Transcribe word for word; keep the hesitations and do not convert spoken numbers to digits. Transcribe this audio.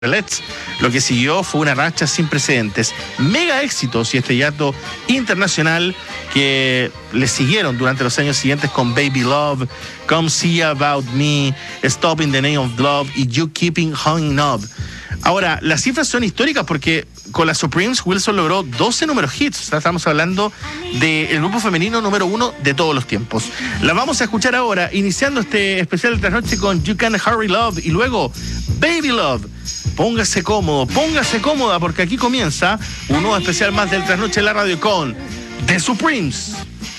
Let's. Lo que siguió fue una racha sin precedentes, mega éxitos y estrellato internacional que le siguieron durante los años siguientes con Baby Love, Come See About Me, Stop in the Name of Love y You Keeping Hanging Up. Ahora, las cifras son históricas porque con las Supremes Wilson logró doce números hits. O sea, estamos hablando del grupo femenino número uno de todos los tiempos. La vamos a escuchar ahora, iniciando este especial de trasnoche con You Can't Hurry Love y luego Baby Love. Póngase cómodo, póngase cómoda porque aquí comienza un nuevo especial más del trasnoche en la radio con The Supremes.